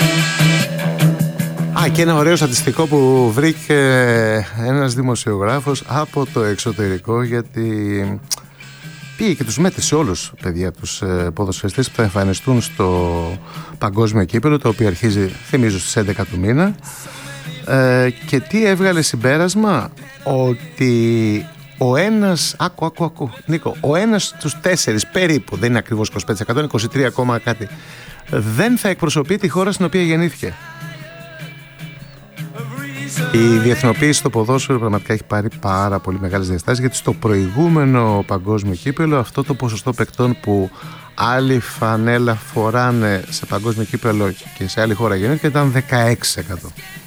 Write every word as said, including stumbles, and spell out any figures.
Α, και ένα ωραίο στατιστικό που βρήκε ένας δημοσιογράφος από το εξωτερικό, γιατί πήγε και τους μέτρησε όλους, παιδιά, τους ποδοσφαιριστές που θα εμφανιστούν στο παγκόσμιο κύπελλο, το οποίο αρχίζει, θυμίζω, στις έντεκα του μήνα. Ε, και τι έβγαλε συμπέρασμα? Ότι ο ένας, άκου, άκου, άκου, Νίκο, ο ένας στους τέσσερις περίπου, δεν είναι ακριβώς είκοσι πέντε τοις εκατό, είναι είκοσι τρία ακόμα κάτι, δεν θα εκπροσωπεί τη χώρα στην οποία γεννήθηκε. Η διεθνοποίηση στο ποδόσφαιρο πραγματικά έχει πάρει πάρα πολύ μεγάλες διαστάσεις, γιατί στο προηγούμενο παγκόσμιο κύπελλο αυτό το ποσοστό παικτών που άλλη φανέλα φοράνε σε παγκόσμιο κύπελλο και σε άλλη χώρα γεννήθηκε ήταν δεκαέξι τοις εκατό.